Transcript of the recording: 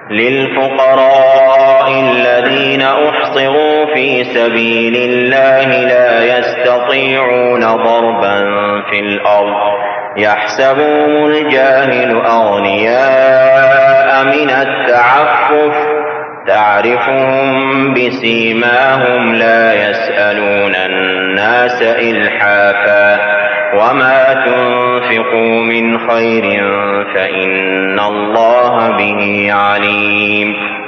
للفقراء الذين أحصروا في سبيل الله لا يستطيعون ضربا في الأرض يحسبهم الجاهل أغنياء من التعفف تعرفهم بسيماهم لا يسألون الناس إلحافا وما تنفقوا من خير فإن الله به عليم.